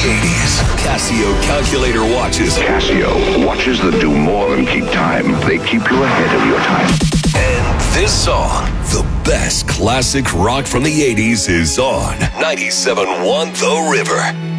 80s. Casio calculator watches. Casio, watches that do more than keep time. They keep you ahead of your time. And this song, the best classic rock from the 80s, is on 97.1 The River.